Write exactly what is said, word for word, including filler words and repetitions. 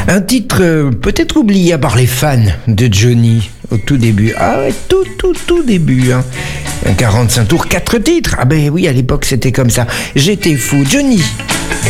Un titre euh, peut-être oublié par les fans de Johnny au tout début. Ah ouais, tout, tout, tout début. Hein. Un quarante-cinq tours, quatre titres. Ah ben oui, à l'époque c'était comme ça. J'étais fou. Johnny.